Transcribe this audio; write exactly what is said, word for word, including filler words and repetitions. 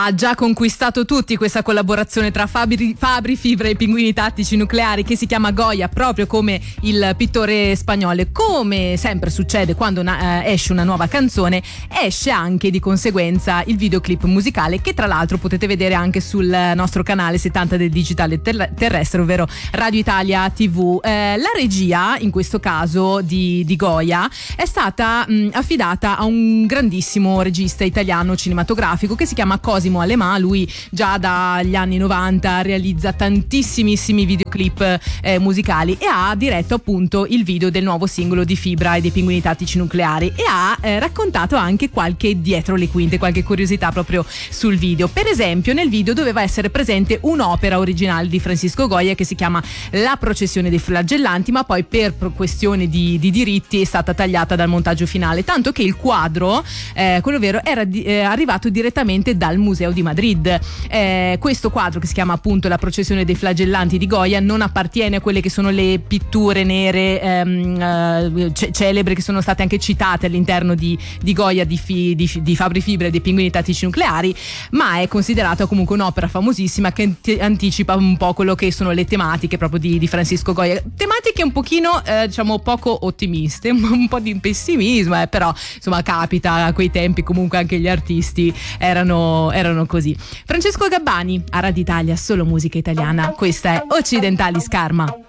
Ha già conquistato tutti questa collaborazione tra Fabri, Fabri Fibra e i Pinguini Tattici Nucleari, che si chiama Goya, proprio come il pittore spagnolo. Come sempre succede quando una, eh, esce una nuova canzone, esce anche di conseguenza il videoclip musicale, che tra l'altro potete vedere anche sul nostro canale settanta del digitale ter- terrestre, ovvero Radio Italia tivù. Eh, la regia in questo caso di, di Goya è stata mh, affidata a un grandissimo regista italiano cinematografico che si chiama Cosimo Alemà. Lui già dagli anni novanta realizza tantissimissimi videoclip eh, musicali e ha diretto appunto il video del nuovo singolo di Fibra e dei Pinguini Tattici Nucleari, e ha eh, raccontato anche qualche dietro le quinte, qualche curiosità proprio sul video. Per esempio, nel video doveva essere presente un'opera originale di Francisco Goya che si chiama La processione dei flagellanti, ma poi per questione di, di diritti è stata tagliata dal montaggio finale, tanto che il quadro, eh, quello vero, era di, eh, arrivato direttamente dal Museo di Madrid. Eh, questo quadro, che si chiama appunto La processione dei flagellanti di Goya, non appartiene a quelle che sono le pitture nere ehm, eh, ce- celebri che sono state anche citate all'interno di, di Goya, di, fi, di, di Fabri Fibra e dei Pinguini Tattici Nucleari, ma è considerata comunque un'opera famosissima che ant- anticipa un po' quello che sono le tematiche proprio di, di Francisco Goya, tematiche un pochino eh, diciamo poco ottimiste, un po' di pessimismo, eh, però insomma capita, a quei tempi comunque anche gli artisti erano, erano così. Francesco Gabbani a Radio Italia, solo musica italiana. Questa è Occidentali Scarma.